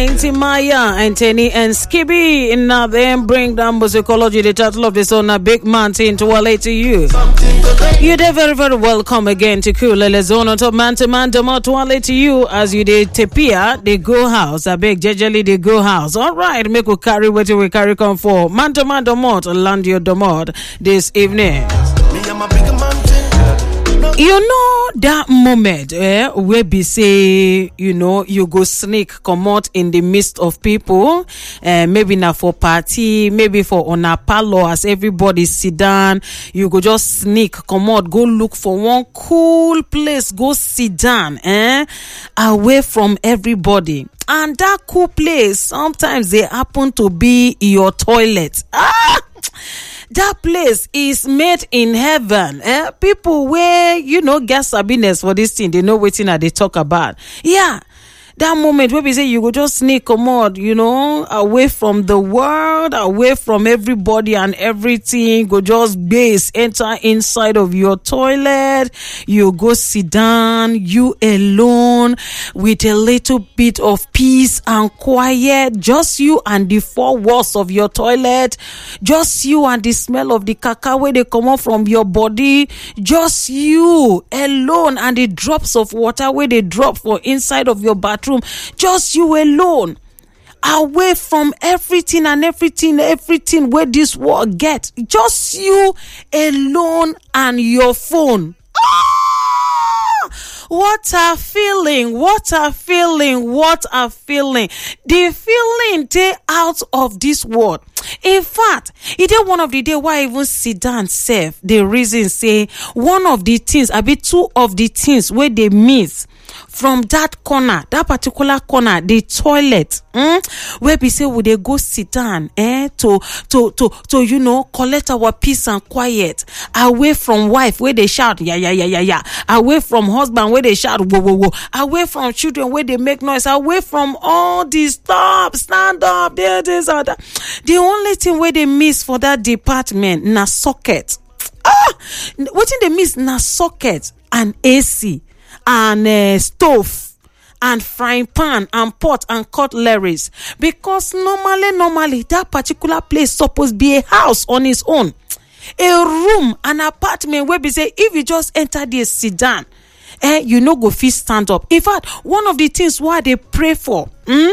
Auntie Maya, Anthony, and Skibby. And now then bring down musicology, the title of this on a big mountain to Wale to you. You're there very, very welcome again to Kulele Zone on top man to Wale to you as you did Tepia, the go house. I beg Jejeli, the go house. All right, make we carry what we carry come for. Man to Domot, land your Domot this evening. You know that moment where be say, you know, you go sneak, come out in the midst of people, maybe not for party, maybe for on a parlor as everybody sit down, you go just sneak, come out, go look for one cool place, go sit down, away from everybody. And that cool place, sometimes they happen to be your toilet. That place is made in heaven. People where, you know, get sabiness for this thing, they know what thing that they talk about. Yeah. That moment where we say you go just sneak come out, you know, away from the world, away from everybody and everything, go just base, enter inside of your toilet, you go sit down, you alone, with a little bit of peace and quiet, just you and the four walls of your toilet, just you and the smell of the caca where they come out from your body, just you alone and the drops of water where they drop for inside of your bathroom. Just you alone, away from everything and everything where this world gets. Just you alone and your phone. What a feeling, what a feeling, what a feeling. The feeling take out of this world. In fact, it is one of the day why I even sit down safe. The reason say one of the things, I be two of the things where they miss from that corner, that particular corner, the toilet, where we say would they go sit down, to you know, collect our peace and quiet, away from wife where they shout, yeah, away from husband where they shout, whoa, away from children where they make noise, away from all these stand up, there, this, or that. The only thing where they miss for that department, na socket. What did they miss? Na socket and AC. And stove and frying pan and pot and cutleries, because normally that particular place supposed to be a house on its own, a room, an apartment where we say if you just enter the sit down, you know go fit stand up. In fact, one of the things why they pray for,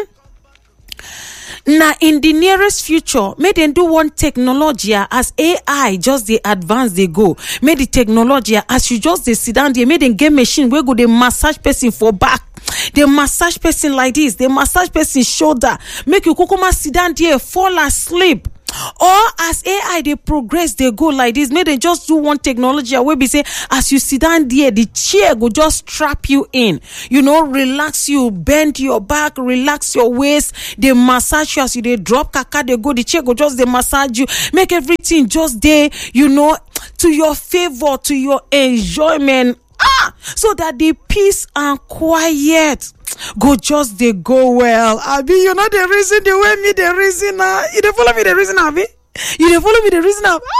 now in the nearest future, may they do one technology as AI just the advance they go. May the technology as you just they sit down there, may they get machine where go they massage person for back. They massage person like this, they massage person shoulder, make you kukuma sit down there, fall asleep. Or as AI they progress, they go like this. May they just do one technology where we say as you sit down there, the chair go just trap you in. You know, relax you, bend your back, relax your waist. They massage you as you they drop caca, they go, the chair go just they massage you. Make everything just there, you know, to your favor, to your enjoyment. So that the peace and quiet go just they go well. Abi, you know the reason the way me the reason now. You dey follow me the reason, Abi? You dey follow me the reason now?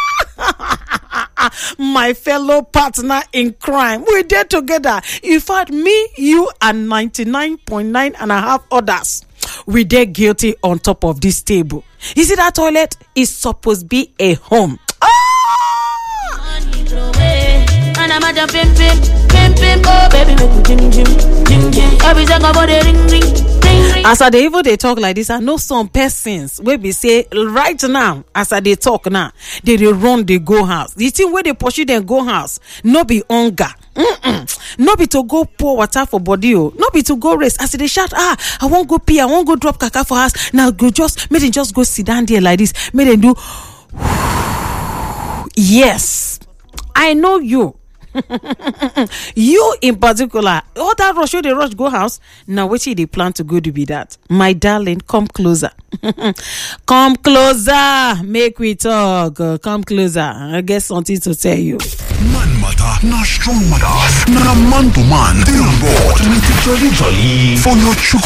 My fellow partner in crime, we there together. In fact, me, you, and 99.9 and a half others, we there guilty on top of this table. You see that toilet is supposed to be a home. I'm a pimp, oh baby, make me jim. Every second body ring. As I they even they talk like this, I know some persons where we say right now, as I they talk now, they run the go house. The thing where they pursue them go house, no be hunger. No be to go pour water for body, no be to go rest. As they shout, I won't go pee, I won't go drop caca for us. Now go just, may they just go sit down there like this. May they do. Yes, I know you. You in particular, all that rush, they rush go house. Now, what they plan to go to be that? My darling, come closer. Come closer. Make we talk. Come closer. I guess something to tell you. Man matter, not strong matter. Na man to man. They on board. Jolly for your